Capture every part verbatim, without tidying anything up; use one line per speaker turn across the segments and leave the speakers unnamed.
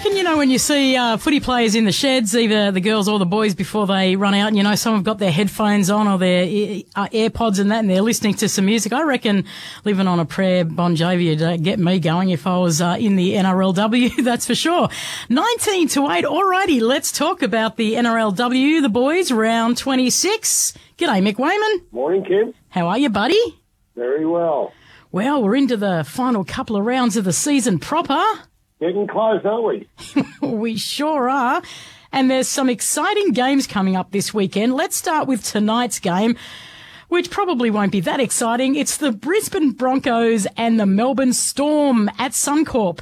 reckon, you know, when you see uh, footy players in the sheds, either the girls or the boys, before they run out, and, you know, some have got their headphones on or their uh, AirPods and that, and they're listening to some music. I reckon Living on a Prayer, Bon Jovi would uh, get me going if I was uh, in the N R L W, that's for sure. nineteen to eight. Alrighty, let's talk about the N R L W, the boys, round twenty-six. G'day, Mick Wayman.
Morning, Kim.
How are you, buddy?
Very well.
Well, we're into the final couple of rounds of the season proper.
Getting close, aren't we?
We sure are. And there's some exciting games coming up this weekend. Let's start with tonight's game, which probably won't be that exciting. It's the Brisbane Broncos and the Melbourne Storm at Suncorp.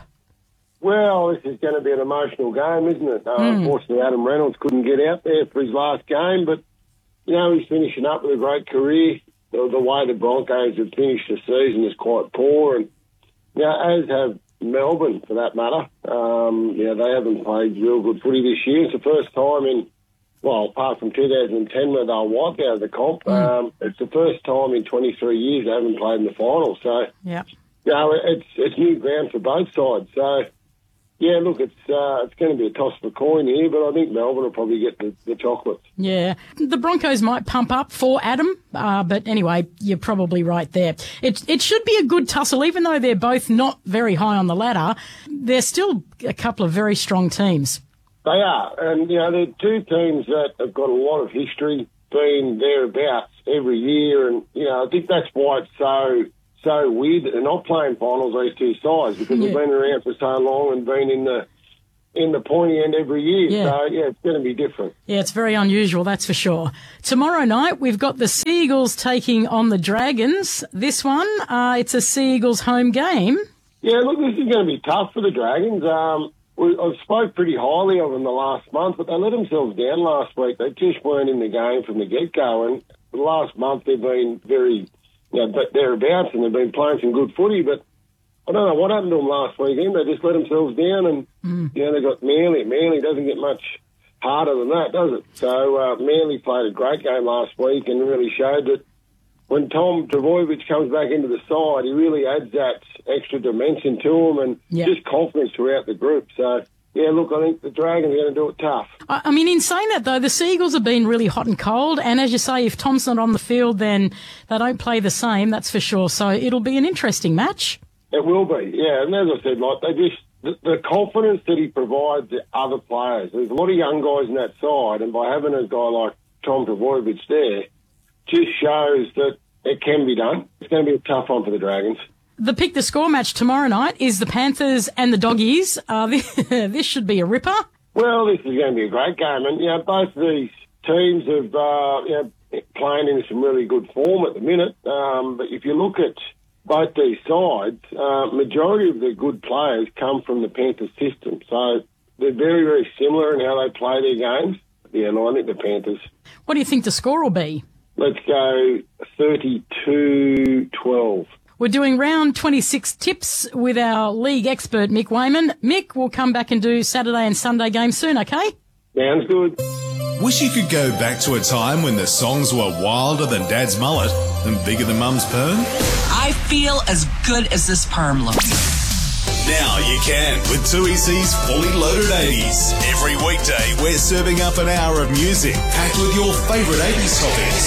Well, this is going to be an emotional game, isn't it? Uh,
Mm.
Unfortunately, Adam Reynolds couldn't get out there for his last game, but, you know, he's finishing up with a great career. The, the way the Broncos have finished the season is quite poor, and, you know, as have Melbourne, for that matter. Um, you know, they haven't played real good footy this year. It's the first time in, well, apart from two thousand ten where they were wiped out of the comp,
Mm.
um, it's the first time in twenty-three years they haven't played in the final. So,
Yeah.
you know, it's, it's new ground for both sides. So, yeah, look, it's uh, it's going to be a toss of a coin here, but I think Melbourne will probably get the, the chocolates.
Yeah. The Broncos might pump up for Adam, uh, but anyway, you're probably right there. It, it should be a good tussle, even though they're both not very high on the ladder. They're still a couple of very strong teams.
They are, and, you know, they're two teams that have got a lot of history, been thereabouts every year, and, you know, I think that's why it's so... so weird that they're not playing finals, these two sides, because
Yeah.
they've been around for so long and been in the in the pointy end every year.
Yeah.
So, yeah, it's going to be different.
Yeah, it's very unusual, that's for sure. Tomorrow night, we've got the Seagulls taking on the Dragons. This one, uh, it's a Seagulls home game.
Yeah, look, this is going to be tough for the Dragons. Um, we, I spoke pretty highly of them the last month, but they let themselves down last week. They just weren't in the game from the get-go, and the last month they've been very... Yeah, but thereabouts, and they've been playing some good footy, but I don't know what happened to them last weekend. They just let themselves down, and,
Mm.
you know, they got Manly. Manly doesn't get much harder than that, does it? So uh, Manly played a great game last week and really showed that when Tom Trbojevic comes back into the side, he really adds that extra dimension to him and
Yeah.
just confidence throughout the group. So, yeah, look, I think the Dragons are going to do it tough.
I I mean, in saying that, though, the Seagulls have been really hot and cold, and as you say, if Tom's not on the field, then they don't play the same, that's for sure. So it'll be an interesting match.
It will be, yeah. And as I said, like, they just, the, the confidence that he provides to other players. There's a lot of young guys in that side, and by having a guy like Tom Trbojevic there, just shows that it can be done. It's going to be a tough one for the Dragons.
The Pick the Score match tomorrow night is the Panthers and the Doggies. Uh, this, this should be a ripper.
Well, this is going to be a great game, and, you know, both of these teams have, uh, you know, playing in some really good form at the minute. Um, but if you look at both these sides, uh, majority of the good players come from the Panthers system. So they're very, very similar in how they play their games. Yeah, no, I think the Panthers.
What do you think the score will be?
Let's go thirty-two twelve.
We're doing round twenty-six tips with our league expert, Mick Wayman. Mick, we'll come back and do Saturday and Sunday games soon, okay?
Sounds good.
Wish you could go back to a time when the songs were wilder than Dad's mullet and bigger than Mum's perm?
I feel as good as this perm looks.
Now you can with two E C's Fully Loaded eighties. Every weekday, we're serving up an hour of music packed with your favourite eighties topics.